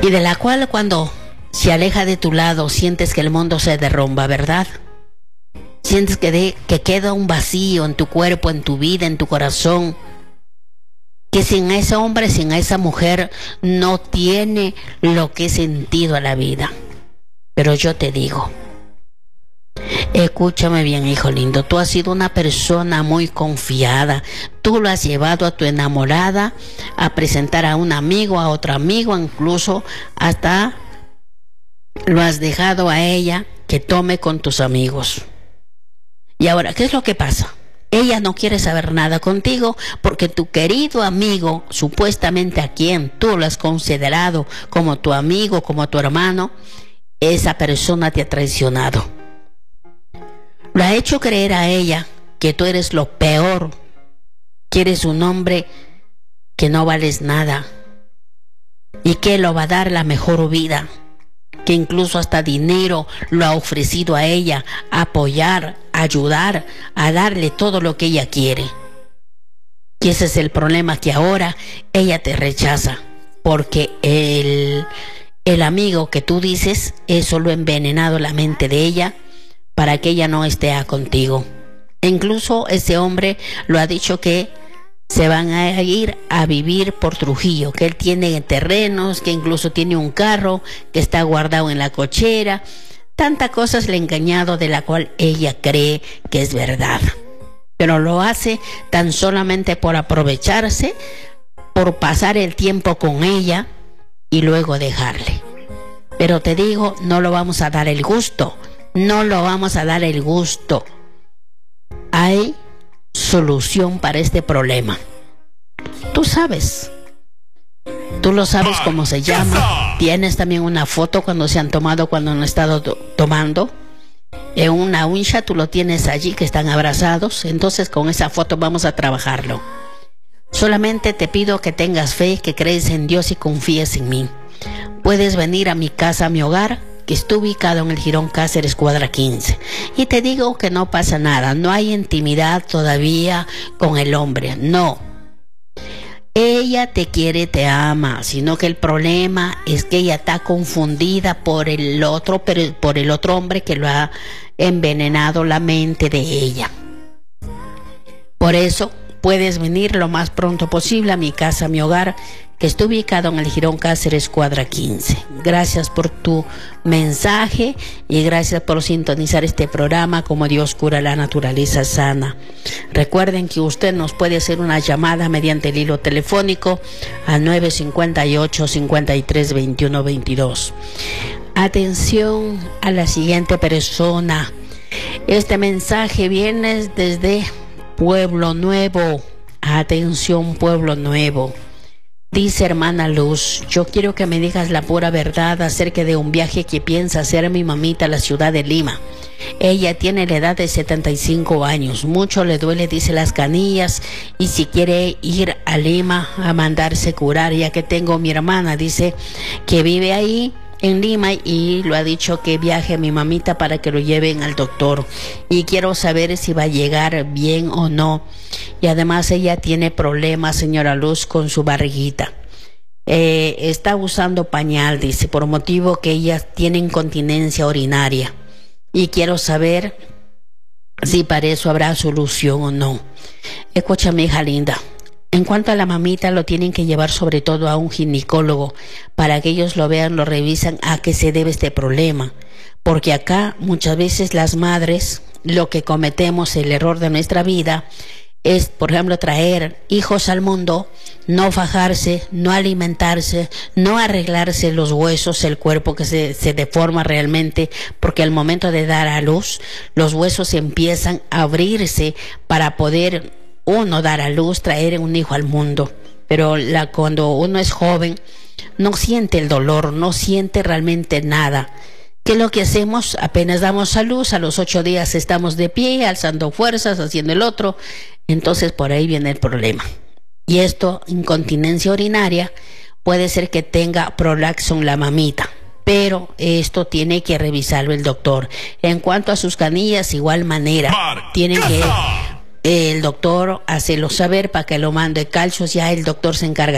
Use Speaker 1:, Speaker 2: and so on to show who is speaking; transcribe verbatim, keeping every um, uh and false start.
Speaker 1: y de la cual cuando se aleja de tu lado sientes que el mundo se derrumba, ¿verdad? Sientes que, de, que queda un vacío en tu cuerpo, en tu vida, en tu corazón, que sin ese hombre, sin esa mujer, no tiene lo que es sentido a la vida. Pero yo te digo, escúchame bien, hijo lindo, tú has sido una persona muy confiada. Tú lo has llevado a tu enamorada a presentar a un amigo, a otro amigo, incluso hasta lo has dejado a ella que tome con tus amigos. Y ahora, ¿qué es lo que pasa? Ella no quiere saber nada contigo porque tu querido amigo, supuestamente a quien tú lo has considerado como tu amigo, como tu hermano, esa persona te ha traicionado. Lo ha hecho creer a ella que tú eres lo peor, que eres un hombre que no vales nada y que lo va a dar la mejor vida, que incluso hasta dinero lo ha ofrecido a ella, a apoyar, a ayudar, a darle todo lo que ella quiere. Y ese es el problema, que ahora ella te rechaza, porque el, el amigo que tú dices, eso lo ha envenenado la mente de ella para que ella no esté contigo. E incluso ese hombre lo ha dicho que se van a ir a vivir por Trujillo, que él tiene terrenos, que incluso tiene un carro que está guardado en la cochera. Tantas cosas le ha engañado, de la cual ella cree que es verdad, pero lo hace tan solamente por aprovecharse, por pasar el tiempo con ella y luego dejarle. Pero te digo, no lo vamos a dar el gusto, no lo vamos a dar el gusto. Hay solución para este problema. Tú sabes, tú lo sabes cómo se llama. Tienes también una foto cuando se han tomado, cuando han estado to tomando. En una wincha tú lo tienes allí, que están abrazados. Entonces con esa foto vamos a trabajarlo. Solamente te pido que tengas fe, que crees en Dios y confíes en mí. Puedes venir a mi casa, a mi hogar, que está ubicado en el Girón Cáceres, cuadra quince. Y te digo que no pasa nada, no hay intimidad todavía con el hombre, no. Ella te quiere, te ama, sino que el problema es que ella está confundida por el otro, pero por el otro hombre que lo ha envenenado la mente de ella. Por eso puedes venir lo más pronto posible a mi casa, a mi hogar, que está ubicado en el Girón Cáceres, cuadra quince. Gracias por tu mensaje y gracias por sintonizar este programa Como Dios Cura la Naturaleza Sana. Recuerden que usted nos puede hacer una llamada mediante el hilo telefónico al nueve cinco ocho, cincuenta y tres, veintiuno, veintidós. Atención a la siguiente persona. Este mensaje viene desde Pueblo Nuevo. Atención, Pueblo Nuevo. Dice: hermana Luz, yo quiero que me digas la pura verdad acerca de un viaje que piensa hacer mi mamita a la ciudad de Lima. Ella tiene la edad de setenta y cinco años, mucho le duele, dice, las canillas, y si quiere ir a Lima a mandarse curar, ya que tengo mi hermana, dice, que vive ahí en Lima, y lo ha dicho que viaje a mi mamita para que lo lleven al doctor, y quiero saber si va a llegar bien o no. Y además ella tiene problemas, señora Luz, con su barriguita. Eh, está usando pañal, dice, por motivo que ella tiene incontinencia urinaria, y quiero saber si para eso habrá solución o no. Escúchame, hija linda. En cuanto a la mamita, lo tienen que llevar sobre todo a un ginecólogo para que ellos lo vean, lo revisan a qué se debe este problema. Porque acá muchas veces las madres, lo que cometemos, el error de nuestra vida, es, por ejemplo, traer hijos al mundo, no fajarse, no alimentarse, no arreglarse los huesos, el cuerpo que se, se deforma realmente, porque al momento de dar a luz, los huesos empiezan a abrirse para poder uno dar a luz, traer un hijo al mundo. Pero la, cuando uno es joven, no siente el dolor, no siente realmente nada. ¿Qué es lo que hacemos? Apenas damos a luz, a los ocho días estamos de pie, alzando fuerzas, haciendo el otro. Entonces por ahí viene el problema. Y esto, incontinencia urinaria, puede ser que tenga prolaxo en la mamita, pero esto tiene que revisarlo el doctor. En cuanto a sus canillas, igual manera, tienen que el doctor hacerlo saber para que lo mande calcios, ya el doctor se encarga.